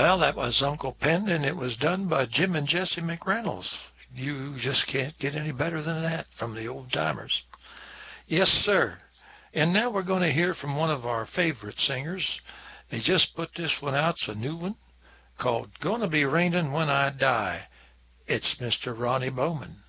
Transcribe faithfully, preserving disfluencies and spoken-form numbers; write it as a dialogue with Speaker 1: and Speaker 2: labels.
Speaker 1: Well, that was Uncle Pen, and it was done by Jim and Jesse McReynolds. You just can't get any better than that from the old timers. Yes, sir. And now we're going to hear from one of our favorite singers. They just put this one out. It's a new one called Gonna Be Raining When I Die. It's Mister Ronnie Bowman.